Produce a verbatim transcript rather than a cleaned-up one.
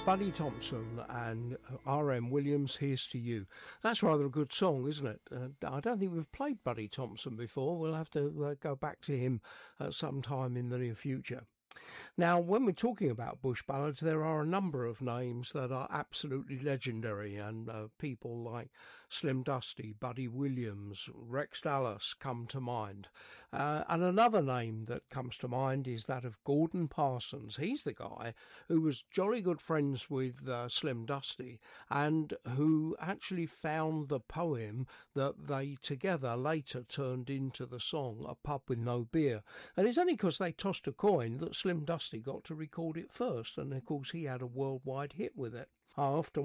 Buddy Thompson and R M Williams, Here's to You. That's rather a good song, isn't it? Uh, I don't think we've played Buddy Thompson before. We'll have to uh, go back to him at some time in the near future. Now, when we're talking about bush ballads, there are a number of names that are absolutely legendary, and uh, people like Slim Dusty, Buddy Williams, Rex Dallas come to mind. Uh, and another name that comes to mind is that of Gordon Parsons. He's the guy who was jolly good friends with uh, Slim Dusty, and who actually found the poem that they together later turned into the song A Pub With No Beer. And it's only because they tossed a coin that Slim Dusty got to record it first, and of course he had a worldwide hit with it. After